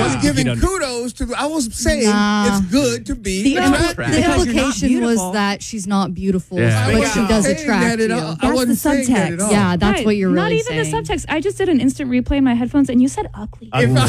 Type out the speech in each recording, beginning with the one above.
was giving kudos to. I was saying it's good to be attractive. The implication was that she's not beautiful, but she does attract you. I wasn't saying that at all. Yeah, that's what you're really saying. Not even the subtext. I just did an instant replay in my headphones, and you said ugly.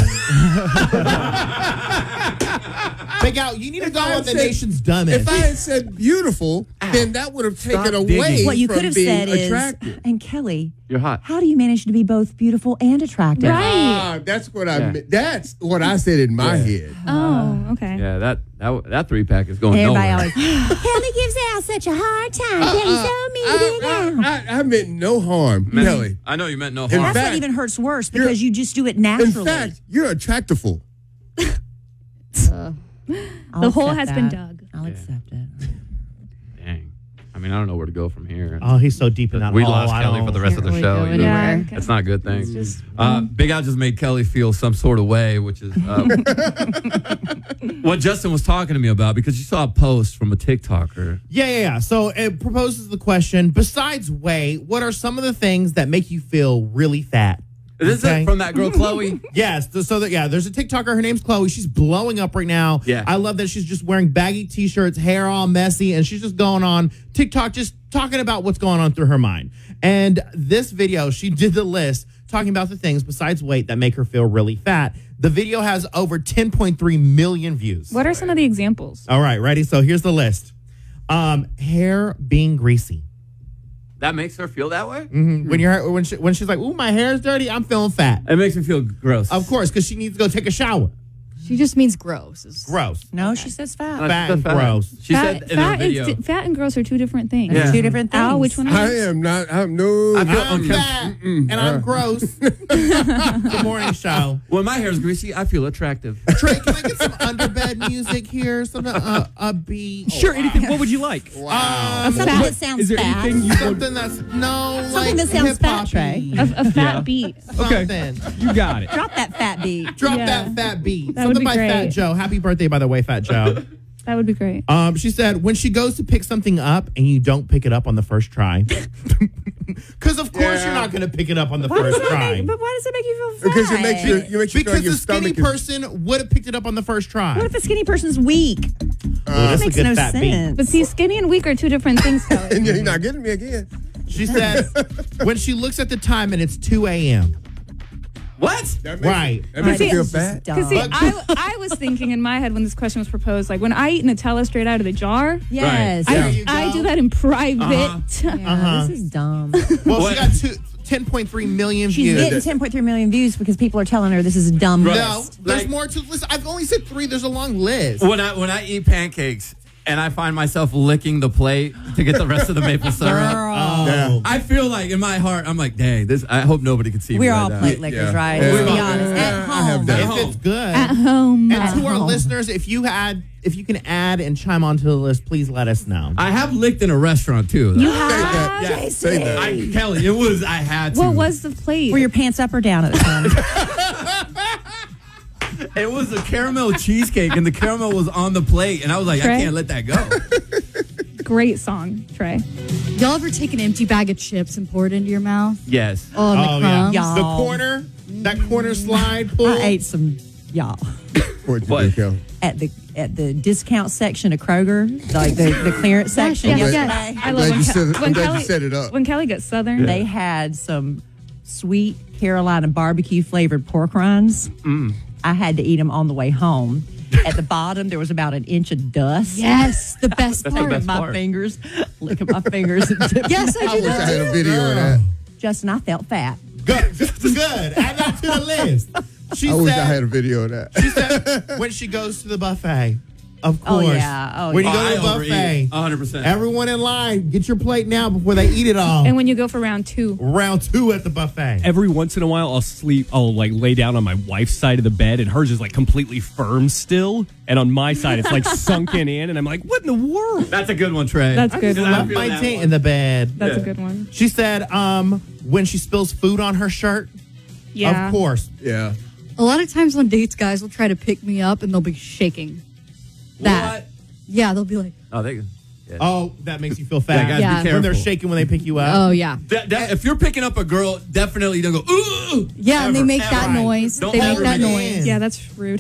Big Al, you need to go with the nation's dumbest. If I had said beautiful, then that would have taken away what you could from have being said attractive. and Kelly, you're hot. How do you manage to be both beautiful and attractive? Right. That's what that's what I said in my head. Oh, okay. Yeah, that 3-pack is going Everybody nowhere. always, Kelly gives Al such a hard time. Kelly's so mean to Big Al. I meant no harm, Kelly. I know you meant no harm. That's what even hurts worse because you just do it naturally. In fact, you're attractiful. The hole has been dug. I'll accept it. Dang. I mean, I don't know where to go from here. Oh, he's so deep in that We hole. lost Kelly for the rest of the show. You know? Yeah. It's not a good thing. Big Al just made Kelly feel some sort of way, which is what Justin was talking to me about, because you saw a post from a TikToker. Yeah. So it proposes the question, besides weight, what are some of the things that make you feel really fat? Is this it from that girl, Chloe? Yes. There's a TikToker. Her name's Chloe. She's blowing up right now. Yeah. I love that she's just wearing baggy T-shirts, hair all messy, and she's just going on TikTok, just talking about what's going on through her mind. And this video, she did the list talking about the things besides weight that make her feel really fat. The video has over 10.3 million views. What are some of the examples? All right, ready? So here's the list. Hair being greasy. That makes her feel that way? Mm-hmm. When she's like, ooh, my hair's dirty, I'm feeling fat. It makes me feel gross. Of course, because she needs to go take a shower. She just means gross. Gross. No, she says fat. Fat and gross. She said in her video. Fat and gross are two different things. Two different things. Al, which one are you? I am not. I'm no. I'm fat and I'm gross. The morning show. When my hair's greasy, I feel attractive. Trey, can I get some underbed music here? Something upbeat. Sure, anything. What would you like? Something that sounds Is there fat. anything you Something that's Something that sounds fat, Trey. A fat beat. Okay. Something. You got it. Drop that fat beat. Drop that fat beat. That would Something be by great. Fat Joe. Happy birthday, by the way, Fat Joe. That would be great. She said, when she goes to pick something up and you don't pick it up on the first try. Because of course you're not going to pick it up on the first try. But why does it make you feel fat? Because it makes you feel like Because your the skinny stomach is. person would have picked it up on the first try. What if a skinny person's weak? That's That makes no sense. But see, skinny and weak are two different things, Kelly. And you're not getting me again. She said, when she looks at the time and it's 2 a.m. What? That makes Right. That makes you feel It's just bad. dumb. Because see, I was thinking in my head when this question was proposed, like when I eat Nutella straight out of the jar, Yes. There you I go. do that in private. Yeah, this is dumb. Well, she got 10.3 million She's views. getting 10.3 million views because people are telling her this is a dumb No, list. there's Like- more to listen. I've only said 3. There's a long list. When I eat pancakes and I find myself licking the plate to get the rest of the maple syrup, Oh. I feel like in my heart, I'm like, dang, this. I hope nobody can see me. We're right all now. plate lickers, Yeah. right? Yeah. Let's be Yeah. honest. At I have home. that. If it's good. At home. And to our listeners, if you can add and chime onto the list, please let us know. I have licked in a restaurant too. You Say have? that. Yeah. Say that. Kelly, it was. I had to. What was the plate? Were your pants up or down at the time? It was a caramel cheesecake, and the caramel was on the plate, and I was like, Trey? I can't let that go. Great song, Trey. Y'all ever take an empty bag of chips and pour it into your mouth? Yes. Oh, and the crumbs? Y'all. That corner slide pull. I ate some, y'all, What? at the discount section of Kroger, like the clearance section yes, yesterday. yes. I I'm love glad when you said it. when I'm glad Kelly, you set it up. When Kelly gets southern, They had some sweet Carolina barbecue flavored pork rinds. I had to eat them on the way home. At the bottom, there was about an inch of dust. Yes, the best That's the part. best My part. fingers, licking my fingers. And Yes, I I did wish I that had too. a video of that. Justin, I felt fat. Good. Good. Add that to the list. She I wish I said, had a video of that. she said when she goes to the buffet, of course. Oh, yeah. Oh, when yeah. you go to the I buffet, overeat 100%. everyone in line, get your plate now before they eat it all. and when you go for round 2, Round 2 at the buffet. Every once in a while, I'll like lay down on my wife's side of the bed, and hers is like completely firm still, and on my side it's like sunken in, and I'm like, what in the world? That's a good one, Trey. That's good. I Left feel my that taint one. in the bed. That's Yeah. a good one. She said, when she spills food on her shirt, Yeah. of course. Yeah. A lot of times on dates, guys will try to pick me up and they'll be shaking. That. What? Yeah, they'll be like, Oh, they. Yeah. Oh, that makes you feel fat. Yeah, guys, Yeah. be When they're careful. shaking when they pick you up. oh, yeah. If you're picking up a girl, definitely don't go, ooh. Yeah, and they Ever, make that ever. noise. Don't They make ever that make it. noise. Yeah, that's rude.